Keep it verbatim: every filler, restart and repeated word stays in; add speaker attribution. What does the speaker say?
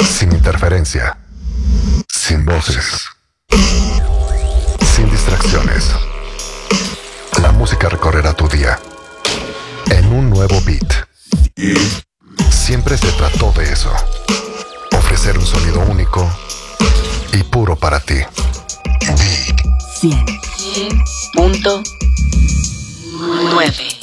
Speaker 1: Sin interferencia. Sin voces. Sin distracciones. La música recorrerá tu día en un nuevo beat. Siempre se trató de eso. Ofrecer un sonido único y puro para ti.
Speaker 2: cien punto nueve